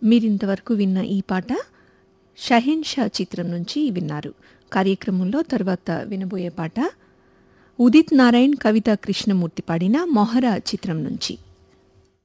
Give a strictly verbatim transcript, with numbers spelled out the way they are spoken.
మీరింతవరకు విన్న ఈ పాట షహీన్ షా చిత్రం నుంచి విన్నారు. కార్యక్రమంలో తర్వాత వినబోయే పాట ఉదిత్ నారాయణ్, కవిత కృష్ణమూర్తి పాడిన మొహరా చిత్రం నుంచి.